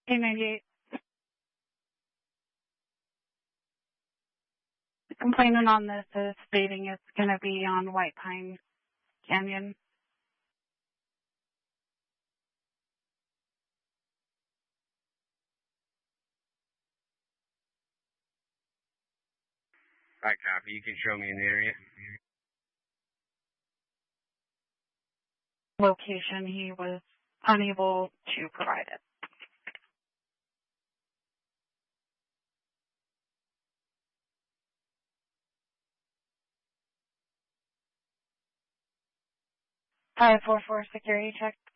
K98. The complainant on this is stating it's going to be on White Pine Canyon. I copy. You can show me in the area. Location, he was unable to provide it. Five 4-4 security check.